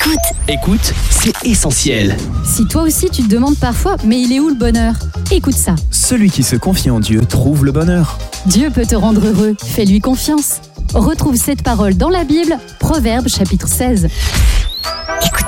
Écoute, c'est essentiel. Si toi aussi tu te demandes parfois, mais il est où le bonheur ? Écoute ça. Celui qui se confie en Dieu trouve le bonheur. Dieu peut te rendre heureux, fais-lui confiance. Retrouve cette parole dans la Bible, Proverbes chapitre 16. Écoute.